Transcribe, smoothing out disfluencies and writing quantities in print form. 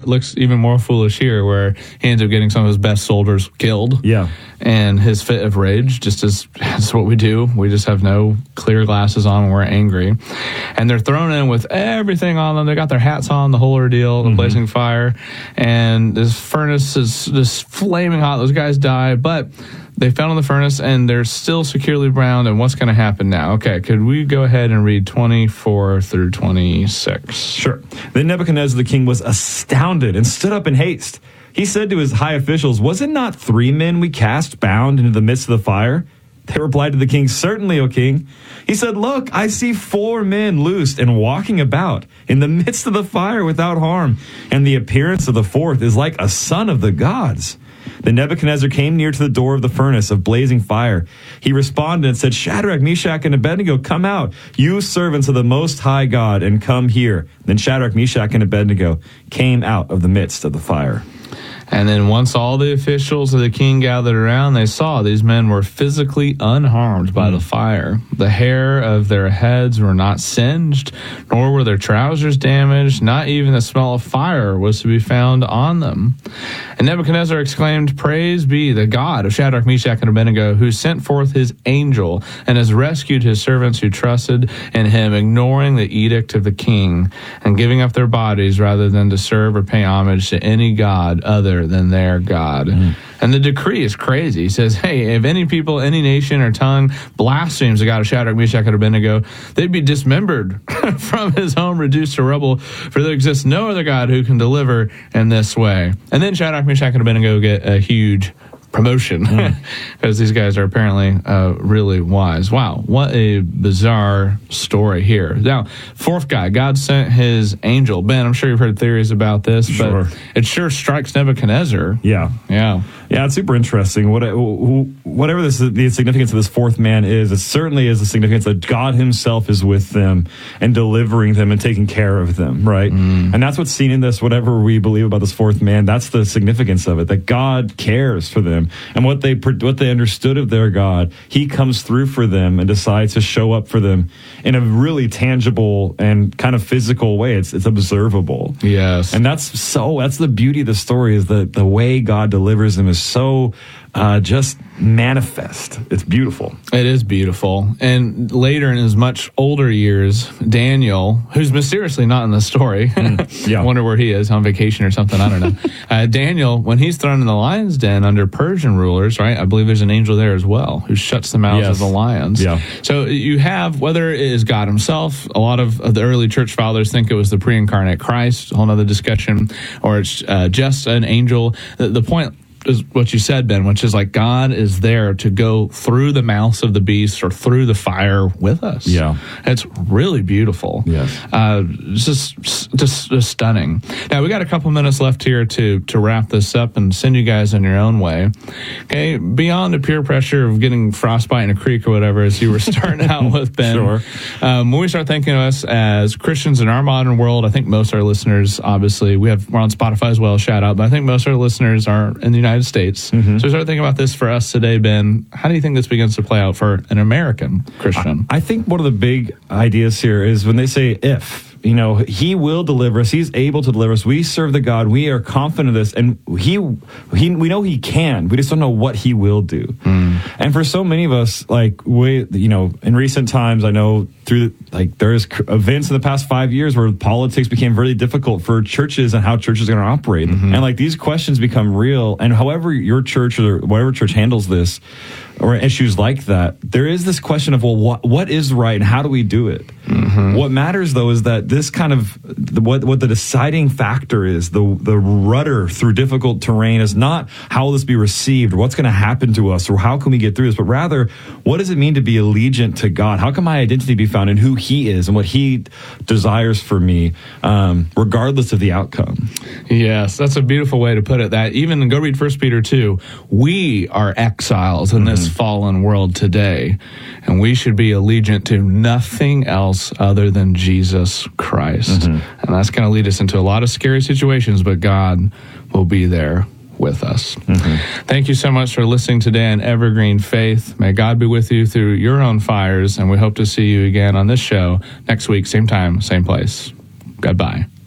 looks even more foolish here, where he ends up getting some of his best soldiers killed. Yeah. And his fit of rage, just as that's what we do. We just have no clear glasses on when we're angry. And they're thrown in with everything on them. They got their hats on, the whole ordeal, the blazing fire. And this furnace is just flaming hot. Those guys die, but they fell in the furnace, and they're still securely bound. And what's going to happen now? Okay, could we go ahead and read 24 through 26? Sure. Then Nebuchadnezzar the king was astounded and stood up in haste. He said to his high officials, "Was it not 3 men we cast bound into the midst of the fire?" They replied to the king, "Certainly, O king." He said, "Look, I see 4 men loosed and walking about in the midst of the fire without harm, and the appearance of the 4th is like a son of the gods." Then Nebuchadnezzar came near to the door of the furnace of blazing fire. He responded and said, "Shadrach, Meshach, and Abednego, come out, you servants of the Most High God, and come here." Then Shadrach, Meshach, and Abednego came out of the midst of the fire. And then once all the officials of the king gathered around, they saw these men were physically unharmed by the fire. The hair of their heads were not singed, nor were their trousers damaged. Not even the smell of fire was to be found on them. And Nebuchadnezzar exclaimed, "Praise be the God of Shadrach, Meshach, and Abednego, who sent forth his angel and has rescued his servants who trusted in him, ignoring the edict of the king and giving up their bodies rather than to serve or pay homage to any god other than their God." And the decree is crazy. He says, hey, if any people, any nation or tongue blasphemes the God of Shadrach, Meshach, and Abednego, they'd be dismembered from his home, reduced to rubble, for there exists no other God who can deliver in this way. And then Shadrach, Meshach, and Abednego get a huge promotion because these guys are apparently really wise. Wow, what a bizarre story here. Now, 4th guy, God sent his angel. Ben, I'm sure you've heard theories about this, but it sure strikes Nebuchadnezzar. Yeah, it's super interesting. Whatever the significance of this 4th man is, it certainly is the significance that God himself is with them and delivering them and taking care of them, right? And that's what's seen in this, whatever we believe about this 4th man, that's the significance of it, that God cares for them. And what they understood of their God, he comes through for them and decides to show up for them in a really tangible and kind of physical way. It's observable. Yes. And that's the beauty of the story, is that the way God delivers them is so just manifest. It's beautiful. It is beautiful. And later in his much older years, Daniel, who's mysteriously not in the story, I wonder where he is, on vacation or something, I don't know. Daniel, when he's thrown in the lion's den under Persian rulers, right, I believe there's an angel there as well who shuts the mouths of the lions. Yeah. So you have, whether it is God himself, a lot of the early church fathers think it was the pre-incarnate Christ, a whole other discussion, or it's just an angel. The point is what you said, Ben, which is like God is there to go through the mouths of the beast or through the fire with us. Yeah. It's really beautiful. Yes. Just stunning. Now, we got a couple minutes left here to wrap this up and send you guys on your own way. Okay, beyond the peer pressure of getting frostbite in a creek or whatever, as you were starting out with, Ben. Sure. When we start thinking of us as Christians in our modern world, I think most of our listeners, obviously, we're on Spotify as well, shout out, but I think most of our listeners are in the United States. So we start thinking about this for us today, Ben. How do you think this begins to play out for an American Christian? I think one of the big ideas here is when they say if. You know, he will deliver us. He's able to deliver us. We serve the God. We are confident of this. And we know he can. We just don't know what he will do. And for so many of us, in recent times, I know there's events in the past 5 years where politics became really difficult for churches and how churches are going to operate. And these questions become real. And however your church or whatever church handles this, or issues like that, there is this question of, well, what is right and how do we do it? What matters, though, is that this kind of, what the deciding factor is, the rudder through difficult terrain is not how will this be received or what's going to happen to us or how can we get through this, but rather, what does it mean to be allegiant to God? How can my identity be found in who he is and what he desires for me, regardless of the outcome? Yes, that's a beautiful way to put it. That even, go read 1 Peter 2, we are exiles in this fallen world today, and we should be allegiant to nothing else other than Jesus Christ. And that's going to lead us into a lot of scary situations, but God will be there with us. Thank you so much for listening today on Evergreen Faith. May God be with you through your own fires, and we hope to see you again on this show next week, same time, same place. Goodbye.